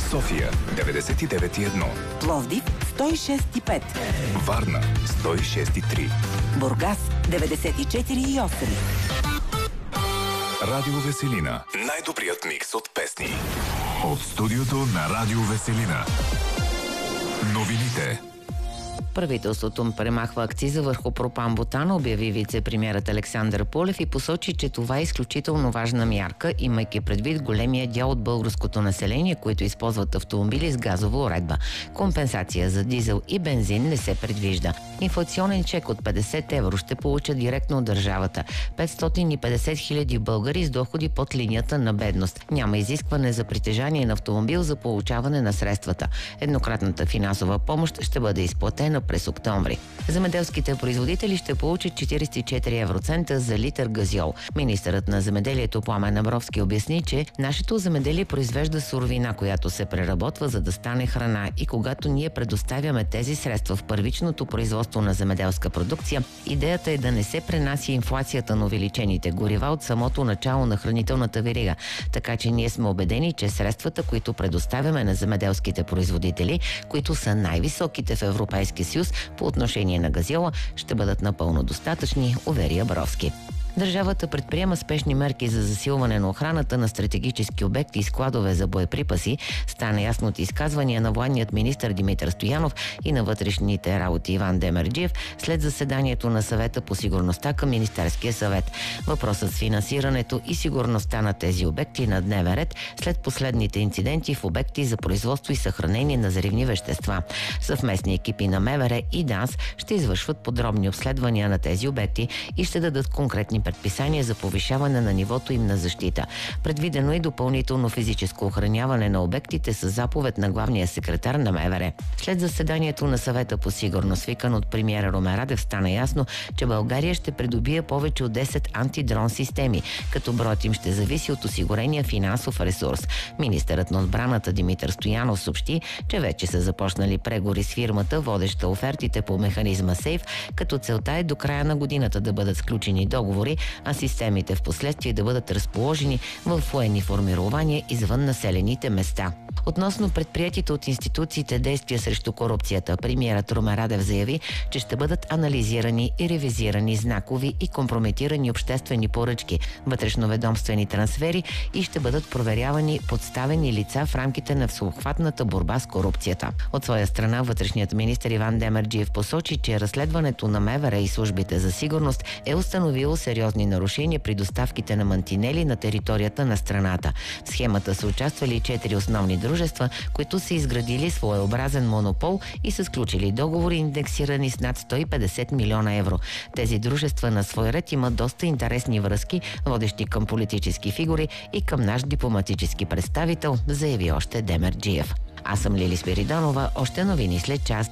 София 99,1, Пловдив 106,5, Варна 106,3, Бургас 94,8. Радио Веселина. Най-добрият микс от песни. От студиото на Радио Веселина. Новините. Правителството премахва акциза върху пропан-бутана, обяви вице-премиерът Александър Пулев и посочи, че това е изключително важна мярка, имайки предвид големия дял от българското население, които използват автомобили с газова уредба. Компенсация за дизел и бензин не се предвижда. Инфлационен чек от 50 евро ще получат директно от държавата. 550 хиляди българи с доходи под линията на бедност. Няма изискване за притежание на автомобил за получаване на средствата. Еднократната финансова помощ ще бъде изплатена през октомври. Земеделските производители ще получат 44 евроцента за литър газьол. Министърът на земеделието Пламен Абровски обясни, че нашето земеделие произвежда суровина, която се преработва, за да стане храна, и когато ние предоставяме тези средства в първичното производство на земеделска продукция, идеята е да не се пренася инфлацията на увеличените горива от самото начало на хранителната верига. Така че ние сме убедени, че средствата, които предоставяме на земеделските производители, които са най-високите в Европейския съюз по отношение на газьола, ще бъдат напълно достатъчни, увери Абровски. Държавата предприема спешни мерки за засилване на охраната на стратегически обекти и складове за боеприпаси. Стана ясно от изказвания на военният министър Димитър Стоянов и на вътрешните работи Иван Демерджиев след заседанието на съвета по сигурността към Министерския съвет. Въпросът с финансирането и сигурността на тези обекти на дневен ред след последните инциденти в обекти за производство и съхранение на взривни вещества. Съвместни екипи на МВР и ДАНС ще извършват подробни обследвания на тези обекти и ще дадат конкретни предписания за повишаване на нивото им на защита. Предвидено е допълнително физическо охраняване на обектите с заповед на главния секретар на МВР. След заседанието на съвета по сигурност, свикан от премиера Румен Радев, стана ясно, че България ще придобие повече от 10 антидрон системи, като броят им ще зависи от осигурения финансов ресурс. Министърът на отбраната Димитър Стоянов съобщи, че вече са започнали преговори с фирмата, водеща офертите по механизма СЕЙФ, като целта е до края на годината да бъдат сключени договори, а системите в последствие да бъдат разположени в военни формирования извън населените места. Относно предприятите от институциите действия срещу корупцията, премиерът Румен Радев заяви, че ще бъдат анализирани и ревизирани знакови и компрометирани обществени поръчки, вътрешноведомствени трансфери и ще бъдат проверявани подставени лица в рамките на всеобхватната борба с корупцията. От своя страна, вътрешният министър Иван Демерджиев посочи, че разследването на МВР и службите за сигурност е установило сериозни нарушения при доставките на мантинели на територията на страната. В схемата са участвали 4 основни дружества, които са изградили своеобразен монопол и са сключили договори, индексирани с над 150 милиона евро. Тези дружества на свой ред имат доста интересни връзки, водещи към политически фигури и към наш дипломатически представител, заяви още Демерджиев. Аз съм Лили Спиридонова, още новини след час.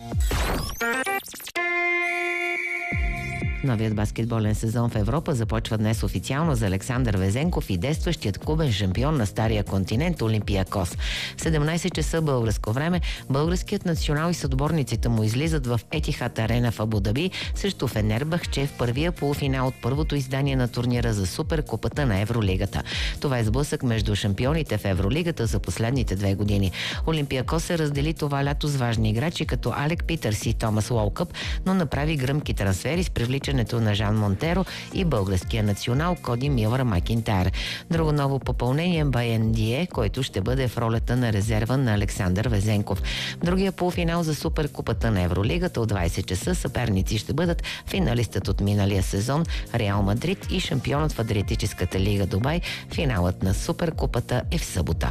Новият баскетболен сезон в Европа започва днес официално за Александър Везенков и действащият клубен шампион на Стария континент Олимпиакос. В 17 часа българско време българският национал и съотборниците му излизат в Етихад Арена в Абу Даби срещу Фенербахче в първия полуфинал от първото издание на турнира за Суперкупата на Евролигата. Това е сблъсък между шампионите в Евролигата за последните 2 години. Олимпиакос се раздели това лято с важни играчи като Алек Питърс и Томас Лоукъп, но направи гръмки трансфери с привличането на Жан Монтеро и българския национал Коди Милър Макинтайр. Друго ново попълнение Баян Дие, който ще бъде в ролята на резерва на Александър Везенков. Другия полуфинал за Суперкупата на Евролигата от 20 часа съперници ще бъдат финалистът от миналия сезон Реал Мадрид и шампионът в Адриатическата лига Дубай. Финалът на Суперкупата е в събота.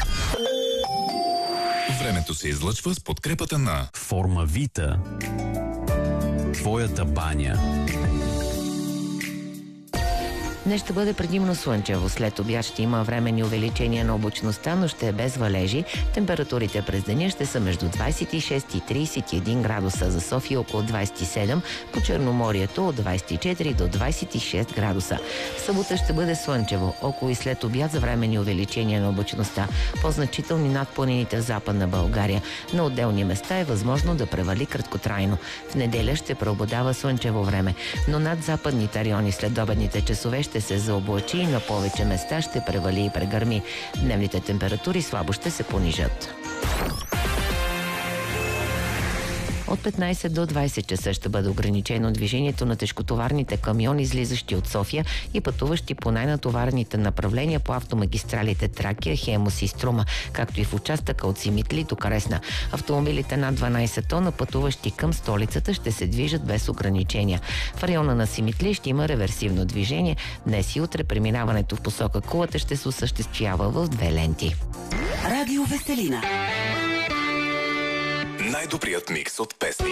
Времето се излъчва с подкрепата на Формавита. Твоята баня. Днес ще бъде предимно слънчево. След обяд ще има временни увеличения на облачността, но ще е без валежи. Температурите през деня ще са между 26 и 31 градуса. За София около 27, по Черноморието от 24 до 26 градуса. В събота ще бъде слънчево. Около и след обяд за временни увеличения на облачността. По-значителни над планините в Западна България. На отделни места е възможно да превали краткотрайно. В неделя ще преобладава слънчево време, но над западните райони след обедните часове ще се заоблачи и на повече места ще превали и прегърми. Дневните температури слабо ще се понижат. От 15 до 20 часа ще бъде ограничено движението на тежкотоварните камиони, излизащи от София и пътуващи по най-натоварените направления по автомагистралите Тракия, Хемус и Струма, както и в участъка от Симитли до Кресна. Автомобилите над 12 тона, пътуващи към столицата, ще се движат без ограничения. В района на Симитли ще има реверсивно движение. Днес и утре преминаването в посока Кулата ще се осъществява в 2 ленти. Радио Веселина. Най-добрият микс от песни.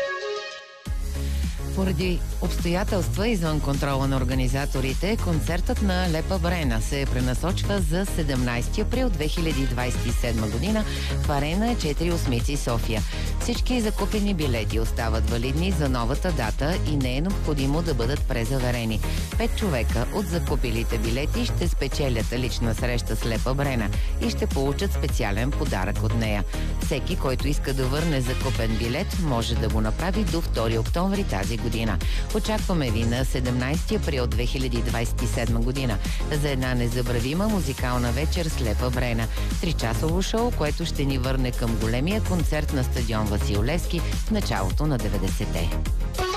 Поради обстоятелства извън контрола на организаторите, концертът на Лепа Брена се пренасочва за 17 април 2027 година в Арена 4 София. Всички закупени билети остават валидни за новата дата и не е необходимо да бъдат презаверени. 5 човека от закупилите билети ще спечелят лична среща с Лепа Брена и ще получат специален подарък от нея. Всеки, който иска да върне закупен билет, може да го направи до 2 октомври тази година. Очакваме ви на 17 април 2027 година за една незабравима музикална вечер с Лепа Брена. 3-часово шоу, което ще ни върне към големия концерт на стадион Васил Левски в началото на 90-те.